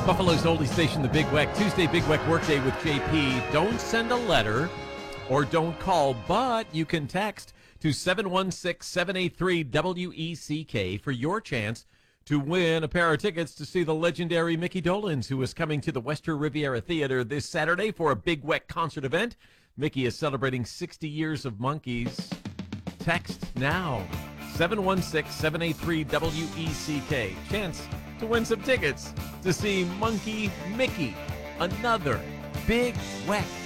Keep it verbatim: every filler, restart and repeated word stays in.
Buffalo's oldie station, the Big Weck. Tuesday, Big Weck Workday with J P. Don't send a letter or don't call, but you can text to seven one six, seven eight three, W E C K for your chance to win a pair of tickets to see the legendary Mickey Dolenz, who is coming to the Western Riviera Theater this Saturday for a Big Weck concert event. Mickey is celebrating sixty years of Monkees. Text now, seven one six, seven eight three, W E C K. Chance to win some tickets to see Monkey Mickey, another Big Weck